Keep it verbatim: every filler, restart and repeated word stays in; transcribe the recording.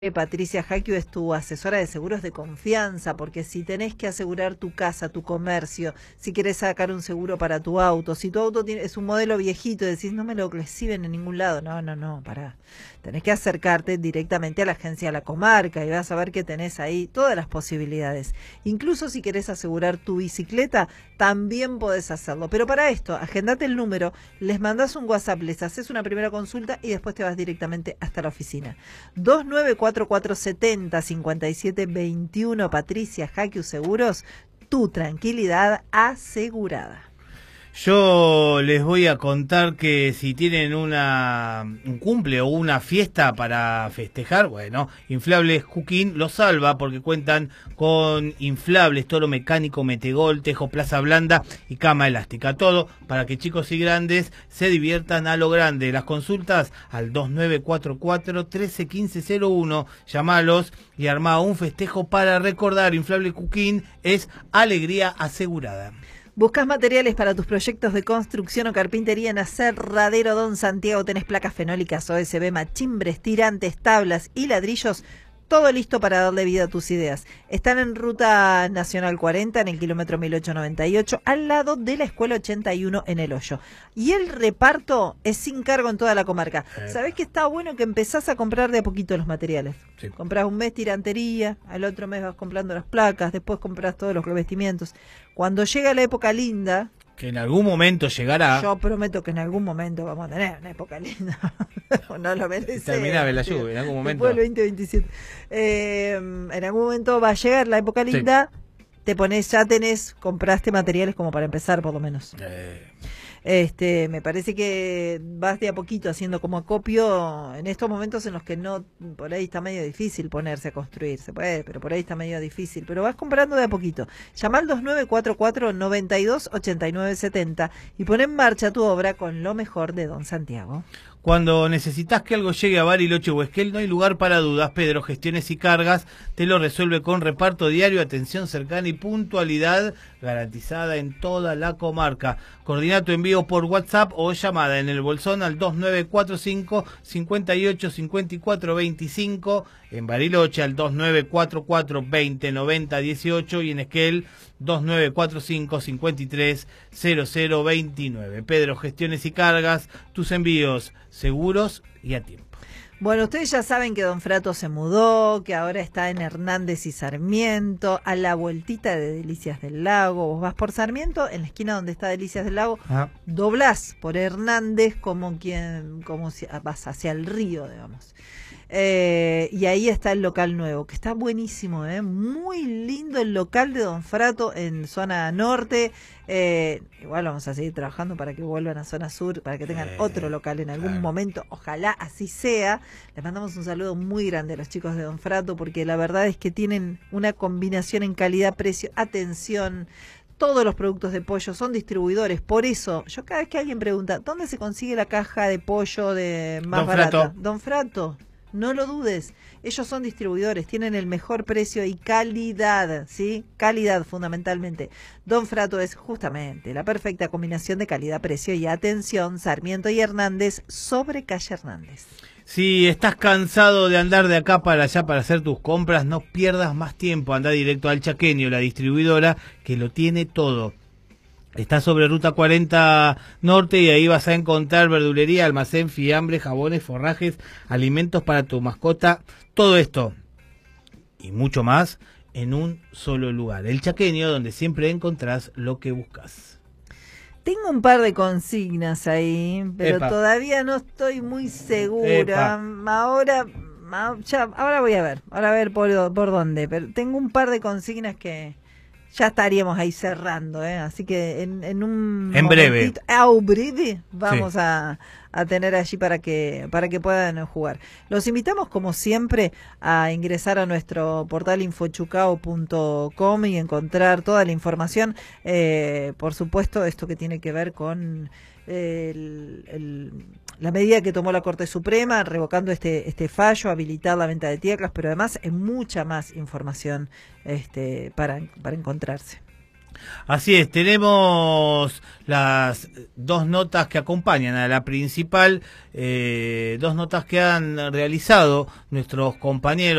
Patricia Jaquio es tu asesora de seguros de confianza, porque si tenés que asegurar tu casa, tu comercio, si querés sacar un seguro para tu auto, si tu auto tiene, es un modelo viejito y decís no me lo exhiben en ningún lado, no, no, no, pará. Tenés que acercarte directamente a la agencia de la comarca y vas a ver que tenés ahí todas las posibilidades. Incluso si querés asegurar tu bicicleta, también podés hacerlo. Pero para esto, agendate el número, les mandás un WhatsApp, les haces una primera consulta y después te vas directamente hasta la oficina. dos nueve cuatro cuatro siete cero cinco siete dos uno, Patricia Jaquio Seguros, tu tranquilidad asegurada. Yo les voy a contar que si tienen una un cumple o una fiesta para festejar, bueno, Inflables Juquín los salva porque cuentan con inflables, toro mecánico, metegol, tejo, plaza blanda y cama elástica. Todo para que chicos y grandes se diviertan a lo grande. Las consultas al dos nueve cuatro cuatro, uno tres uno cinco cero uno. Llamalos y armá un festejo para recordar. Inflables Juquín es alegría asegurada. ¿Buscas materiales para tus proyectos de construcción o carpintería en Aserradero Don Santiago? Tenés placas fenólicas, O S B, machimbres, tirantes, tablas y ladrillos. Todo listo para darle vida a tus ideas. Están en Ruta Nacional cuarenta, en el kilómetro mil ochocientos noventa y ocho, al lado de la Escuela ochenta y uno en El Hoyo. Y el reparto es sin cargo en toda la comarca. Eh. ¿Sabés que está bueno que empezás a comprar de a poquito los materiales? Sí. Comprás un mes tirantería, al otro mes vas comprando las placas, después comprás todos los revestimientos. Cuando llega la época linda... Que en algún momento llegará. Yo prometo que en algún momento vamos a tener una época linda. No lo merecemos. Terminaba la lluvia en algún momento. Después del veinte veintisiete. Eh, en algún momento va a llegar la época linda. Sí. Te pones, ya tenés, compraste materiales como para empezar por lo menos. Eh. Este, me parece que vas de a poquito haciendo como acopio en estos momentos en los que no, por ahí está medio difícil ponerse a construir, se puede, pero por ahí está medio difícil, pero vas comprando de a poquito. Llama al dos nueve cuatro cuatro, nueve dos ocho nueve siete cero y pon en marcha tu obra con lo mejor de Don Santiago. Cuando necesitas que algo llegue a Bariloche o Esquel, no hay lugar para dudas. Pedro Gestiones y Cargas te lo resuelve con reparto diario, atención cercana y puntualidad garantizada en toda la comarca. Coordina tu envío por WhatsApp o llamada en el bolsón al dos nueve cuatro cinco, cinco ocho cinco cuatro dos cinco, en Bariloche al dos nueve cuatro cuatro, veinte noventa dieciocho y en Esquel dos nueve cuatro cinco, cinco tres cero cero veintinueve. Pedro Gestiones y Cargas, tus envíos seguros y a tiempo. Bueno, ustedes ya saben que Don Frato se mudó, que ahora está en Hernández y Sarmiento, a la vueltita de Delicias del Lago. Vos vas por Sarmiento, en la esquina donde está Delicias del Lago, ah. doblás por Hernández como quien, como si vas hacia el río, digamos. Eh, y ahí está el local nuevo, que está buenísimo, ¿eh? Muy lindo el local de Don Frato en zona norte. Eh, igual vamos a seguir trabajando para que vuelvan a zona sur, para que tengan eh, otro local en algún claro. momento, ojalá así sea. Les mandamos un saludo muy grande a los chicos de Don Frato, porque la verdad es que tienen una combinación en calidad-precio, atención. Todos los productos de pollo son distribuidores, por eso yo cada vez que alguien pregunta ¿dónde se consigue la caja de pollo de más Don barata? Frato. Don Frato. No lo dudes, ellos son distribuidores, tienen el mejor precio y calidad, ¿sí? Calidad fundamentalmente. Don Frato es justamente la perfecta combinación de calidad, precio y atención. Sarmiento y Hernández sobre calle Hernández. Si estás cansado de andar de acá para allá para hacer tus compras, no pierdas más tiempo, anda directo al Chaqueño, la distribuidora que lo tiene todo. Está sobre Ruta cuarenta Norte y ahí vas a encontrar verdulería, almacén, fiambre, jabones, forrajes, alimentos para tu mascota, todo esto y mucho más en un solo lugar. El Chaqueño, donde siempre encontrás lo que buscas. Tengo un par de consignas ahí, pero Epa. todavía no estoy muy segura. Epa. Ahora, ya, ahora voy a ver, ahora a ver por, por dónde, pero tengo un par de consignas que... Ya estaríamos ahí cerrando, ¿eh? Así que en, en un en breve, au breve vamos sí. a, a tener allí para que para que puedan jugar. Los invitamos como siempre a ingresar a nuestro portal infochucao punto com y encontrar toda la información. Eh, por supuesto, esto que tiene que ver con el, el, la medida que tomó la Corte Suprema revocando este este fallo, habilitar la venta de tierras, pero además hay mucha más información este para, para encontrarse. Así es, tenemos las dos notas que acompañan a la principal, eh, dos notas que han realizado nuestros compañeros.